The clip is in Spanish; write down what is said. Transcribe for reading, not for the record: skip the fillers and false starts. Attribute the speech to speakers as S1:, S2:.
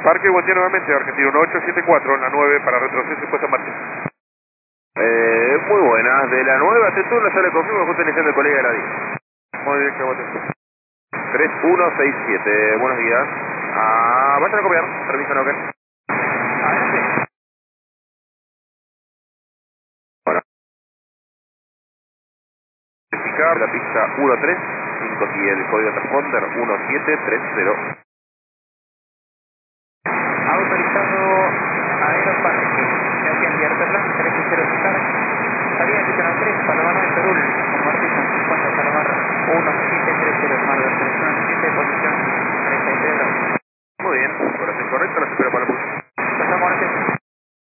S1: Parque, buen día nuevamente, Argentino 1874, en la 9 para retroceso y puesta en marcha.
S2: Muy buenas, de la 9 a turno sale confirmo justo iniciando el colega de la 10.
S1: Muy bien, que voten.
S2: 3167, buenos días. Vayan a copiar, permiso no que.
S1: Adelante.
S2: Bueno, verificar la pista 13, 5 y el código transponder 1730.